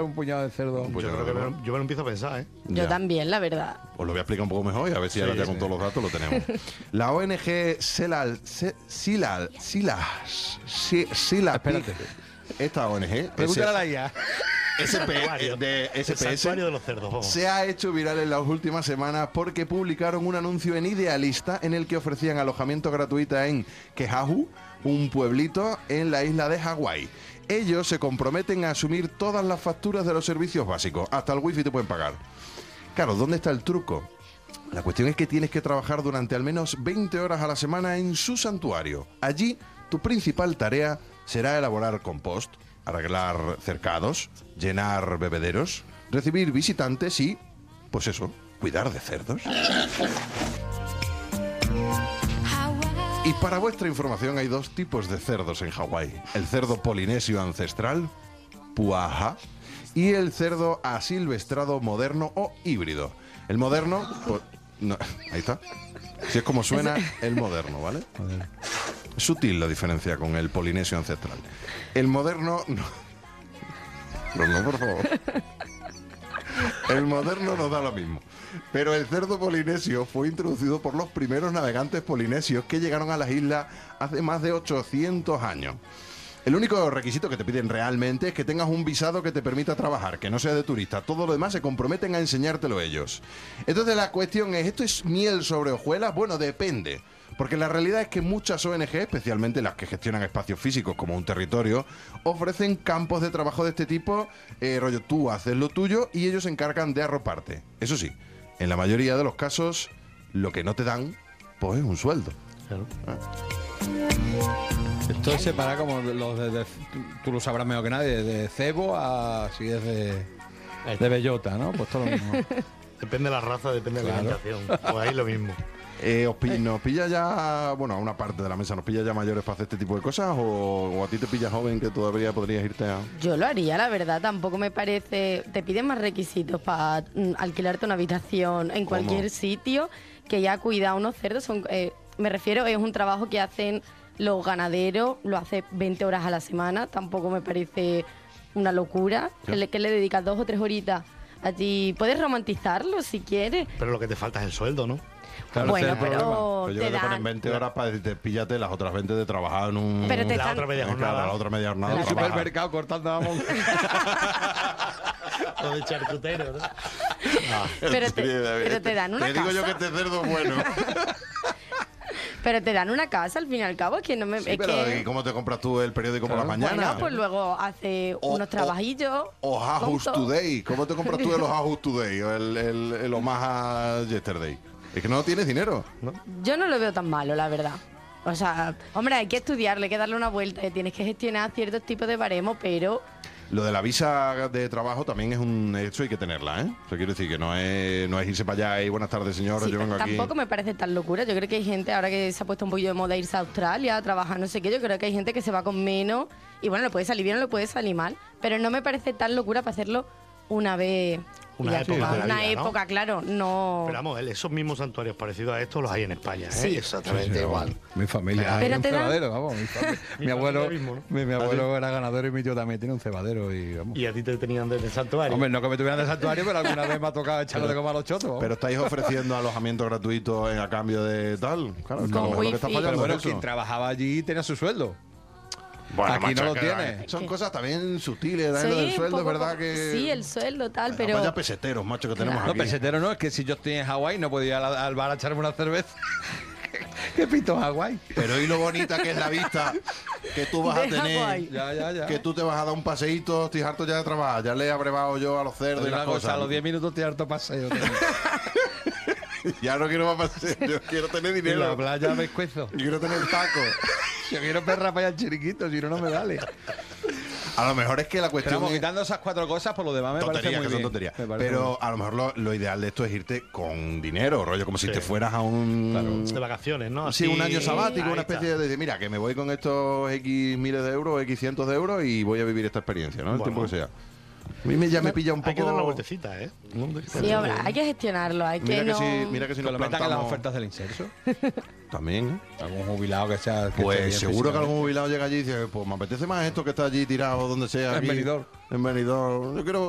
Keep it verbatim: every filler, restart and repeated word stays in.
comprar un puñado de cerdo. Pues yo, creo que me, lo- yo me lo empiezo a pensar, ¿eh? Yo Ya. también, la verdad. Os lo voy a explicar un poco mejor y a ver si Sí, ahora ya sí. con todos los datos lo tenemos. La O N G Silal, Se- Silal, Silas, Si- Silal, Espérate. esta O N G, Pregúntale a la I A. S P Santuario. de El S P S, santuario de los cerdos, vamos. se ha hecho viral en las últimas semanas porque publicaron un anuncio en Idealista en el que ofrecían alojamiento gratuito en Kehahu, un pueblito en la isla de Hawái. Ellos se comprometen a asumir todas las facturas de los servicios básicos, hasta el wifi te pueden pagar. Claro, ¿dónde está el truco? La cuestión es que tienes que trabajar durante al menos veinte horas a la semana en su santuario. Allí, tu principal tarea será elaborar compost, arreglar cercados, llenar bebederos, recibir visitantes y, pues eso, cuidar de cerdos. Y para vuestra información hay dos tipos de cerdos en Hawái. El cerdo polinesio ancestral, puaha, y el cerdo asilvestrado moderno o híbrido. El moderno, pues, no, ahí está. Si es como suena el moderno, ¿vale? Es sutil la diferencia con el polinesio ancestral. El moderno... No, no, no, por favor. El moderno nos da lo mismo. Pero el cerdo polinesio fue introducido por los primeros navegantes polinesios que llegaron a las islas hace más de ochocientos años. El único requisito que te piden realmente es que tengas un visado que te permita trabajar, que no sea de turista. Todo lo demás se comprometen a enseñártelo ellos. Entonces la cuestión es, ¿esto es miel sobre hojuelas? Bueno, depende. Porque la realidad es que muchas O N G, especialmente las que gestionan espacios físicos como un territorio, ofrecen campos de trabajo de este tipo, eh, rollo, tú haces lo tuyo y ellos se encargan de arroparte. Eso sí, en la mayoría de los casos, lo que no te dan, pues es un sueldo. Claro. Esto se separa como los de, de- tú, tú lo sabrás mejor que nadie, de cebo a si es de, de bellota, ¿no? Pues todo lo mismo. Depende de la raza, depende Claro. de la alimentación. Pues ahí lo mismo. Eh, os pi- ¿Nos pilla ya, bueno, a una parte de la mesa, nos pilla ya mayores para hacer este tipo de cosas o, o a ti te pilla joven que todavía podrías irte a... Yo lo haría, la verdad, tampoco me parece... Te piden más requisitos para mm, alquilarte una habitación en cualquier sitio que ya cuidar unos cerdos. Son, eh, me refiero, es un trabajo que hacen los ganaderos, lo hace veinte horas a la semana, tampoco me parece una locura. Que le, que le dedicas dos o tres horitas allí. Puedes romantizarlo si quieres. Pero lo que te falta es el sueldo, ¿no? Claro, Bueno, ese es el pero problema. Pero yo te creo que te ponen dan... veinte horas para decirte, píllate las otras veinte de trabajar en un... Pero te La están- otra media Claro, jornada. la otra media jornada. En un trabajar. supermercado cortando jamón. O de charcutero, ¿no? Pero te, pero te dan una Te digo casa. yo que este cerdo es bueno. Pero te dan una casa, al fin y al cabo, es que no me... Sí, es pero que, ¿y cómo te compras tú el periódico por las mañanas? bueno, pues luego hace O- unos trabajillos. O Ajus tontos. Today. ¿Cómo te compras tú el Ajus Today o el, el, el Omaha Yesterday? Es que no tienes dinero, ¿no? Yo no lo veo tan malo, la verdad. O sea, hombre, hay que estudiarle, hay que darle una vuelta, tienes que gestionar ciertos tipos de baremo, pero Lo de la visa de trabajo también es un... Eso hay que tenerla, ¿eh? O sea, quiero decir que no es, no es irse para allá y buenas tardes, señor, sí, yo vengo aquí... tampoco me parece tan locura. Yo creo que hay gente, ahora que se ha puesto un poquillo de moda irse a Australia a trabajar, no sé qué, yo creo que hay gente que se va con menos y bueno, le puede salir bien o le puede salir mal, pero no me parece tan locura para hacerlo una vez. y Una ya época está. de la Una vida, ¿no? época, claro, no... Pero vamos, esos mismos santuarios parecidos a estos los hay en España, ¿eh? Sí. Exactamente Sí, igual. vamos, Mi familia Pero es un te dan- cebadero, vamos. Mi, fami- mi Mi abuelo, familia mismo, ¿no? mi, mi abuelo era ganadero y mi tío también tiene un cebadero y vamos. Y a ti te tenían desde el santuario. Hombre, no que me tuvieran de santuario, pero alguna vez me ha tocado echarlo de comer a los chotos. vamos. Pero estáis ofreciendo alojamiento gratuito en, a cambio de tal. Claro, es que a lo Con mejor lo que está wifi. fallando Pero bueno, es eso. quien trabajaba allí tenía su sueldo. Bueno, Aquí macho, no lo que- tiene. Son cosas también sutiles, ¿eh? Sí, Lo del un sueldo, es poco- verdad que... Sí, el sueldo, tal, pero... Vaya peseteros, macho, que tenemos Claro. No, aquí. pesetero no, es que si yo estoy en Hawái no puedo ir al, al bar a echarme una cerveza. ¿Qué pito Hawái? Pero y lo bonita que es la vista que tú vas a De tener. Hawái. Ya, ya, ya. Que tú te vas a dar un paseíto, estoy harto ya de trabajar. Ya le he abrevado yo a los cerdos Pero y una las cosa, cosas. a los diez minutos estoy harto paseo. Ya no quiero más paseo, yo quiero tener En la dinero. playa me escuezo. Yo quiero tener tacos. Yo quiero perra para allá chiringuito, si no, no me vale. A lo mejor es que la Pero cuestión vamos, es... quitando esas cuatro cosas, por lo demás me Tonterías, parece muy que son bien. tonterías. Me parece muy Pero bien. a lo mejor lo, lo ideal de esto es irte con dinero, rollo, como si Sí. te fueras a un... De vacaciones, ¿no? Sí, Así- un año sabático, Ahí una está. especie de decir, mira, que me voy con estos X miles de euros, X cientos de euros y voy a vivir esta experiencia, ¿no? El Bueno. tiempo que sea. A mí me, ya me pilla un poco... Hay que dar una vueltecita, ¿eh? Sí, hombre, hay que gestionarlo, hay Mira que que, no... si, mira que si Que nos lo metan en las plantamos... ofertas del inserso. También, ¿eh? Algún jubilado que sea. que esté Pues bien seguro que algún físicamente. jubilado llega allí y dice, pues me apetece más esto que está allí tirado donde sea. En aquí, Benidorm. En Benidorm. Yo quiero